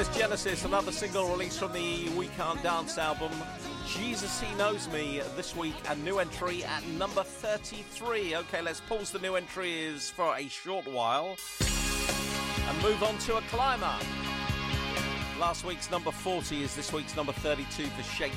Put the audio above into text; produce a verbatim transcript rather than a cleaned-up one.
There's Genesis, another single released from the We Can't Dance album. Jesus, He Knows Me, this week, a new entry at number thirty-three. Okay, let's pause the new entries for a short while and move on to a climber. Last week's number forty is this week's number thirty-two for Shakespeare.